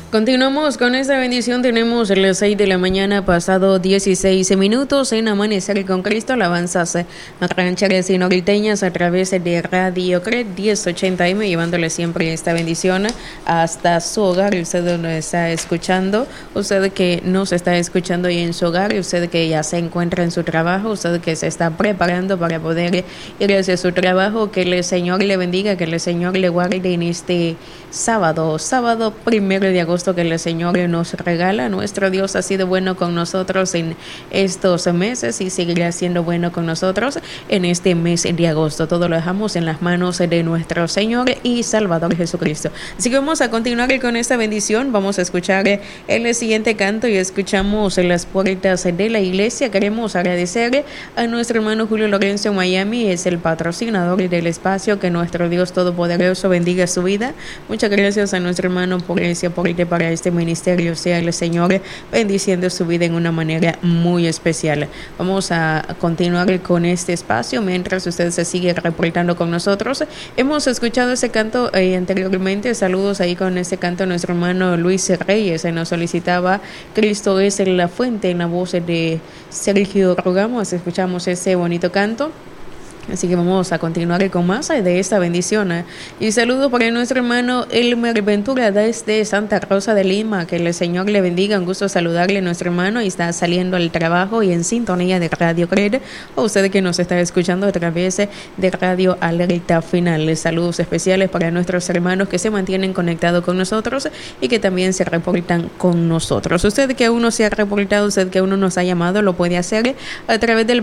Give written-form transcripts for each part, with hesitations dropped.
Continuamos con esta bendición. Tenemos las 6 de la mañana, pasado 16 minutos en Amanecer con Cristo, alabanzas rancheras y norteñas a través de Radio CRED 1080M, llevándole siempre esta bendición hasta su hogar. Usted nos está escuchando, usted que nos está escuchando y en su hogar, usted que ya se encuentra en su trabajo, usted que se está preparando para poder ir hacia su trabajo, que el Señor le bendiga, que el Señor le guarde en este sábado 1 de agosto que el Señor nos regala. Nuestro Dios ha sido bueno con nosotros en estos meses y seguirá siendo bueno con nosotros en este mes de agosto. Todo lo dejamos en las manos de nuestro Señor y Salvador Jesucristo. Así que vamos a continuar con esta bendición. Vamos a escuchar el siguiente canto y escuchamos en las puertas de la iglesia. Queremos agradecer a nuestro hermano Julio Lorenzo en Miami, es el patrocinador del espacio. Que nuestro Dios Todopoderoso bendiga su vida. Muchas gracias a nuestro hermano por ese aporte para este ministerio. Sea el Señor bendiciendo su vida en una manera muy especial. Vamos a continuar con este espacio mientras usted se sigue reportando con nosotros. Hemos escuchado ese canto anteriormente. Saludos ahí con este canto. Nuestro hermano Luis Reyes nos solicitaba Cristo es la fuente, en la voz de Sergio Rogamos. Escuchamos ese bonito canto. Así que vamos a continuar con más de esta bendición. Y saludo para nuestro hermano Elmer Ventura desde Santa Rosa de Lima. Que el Señor le bendiga. Un gusto saludarle a nuestro hermano. Y está saliendo al trabajo y en sintonía de Radio CRED. O usted que nos está escuchando a través de Radio Alerta Final. Saludos especiales para nuestros hermanos que se mantienen conectados con nosotros y que también se reportan con nosotros. Usted que aún no se ha reportado, usted que aún no nos ha llamado, lo puede hacer a través del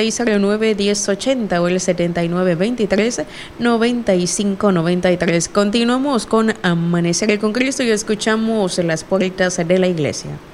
2609-1080 o el 7923-9593. Continuamos con Amanecer con Cristo y escuchamos las puertas de la iglesia.